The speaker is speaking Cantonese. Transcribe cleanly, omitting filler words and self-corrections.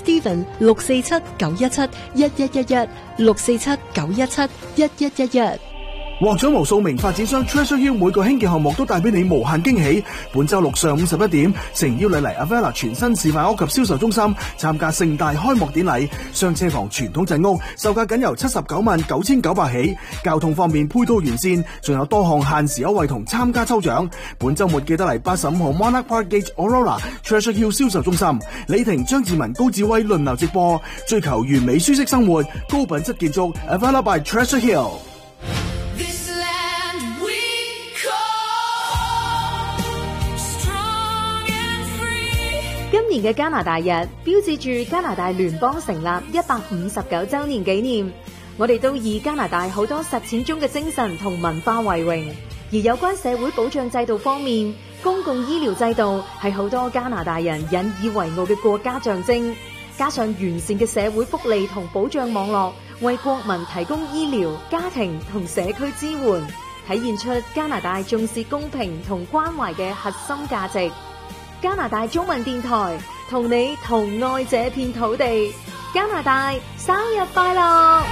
Steven 647-917-1111 獲獎無數名發展商 Treasure Hill 每個興建項目都帶俾你無限驚喜。本週六上午11點，誠邀你嚟 Avella 全新示範屋及銷售中心參加盛大開幕典禮。雙車房傳統陣屋售價僅由799900起，交通方面配套完善，仲有多項限時優惠同參加抽獎。本週末記得嚟85號 Monarch Park Gate Aurora Treasure Hill 銷售中心，李婷、張志文、高志威輪流直播，追求完美舒適生活，高品質建築 Avella by Treasure Hill。 今年嘅加拿大日標誌住加拿大聯邦成立159週年紀念，我哋都以加拿大好多實踐中嘅精神同文化為榮。而有關社會保障制度方面，公共醫療制度係好多加拿大人引以為傲嘅國家象徵，加上完善嘅社會福利同保障網絡，為國民提供醫療、家庭同社區支援，體現出加拿大重視公平同關懷嘅核心價值。加拿大中文電台同你同愛這片土地，加拿大生日快樂！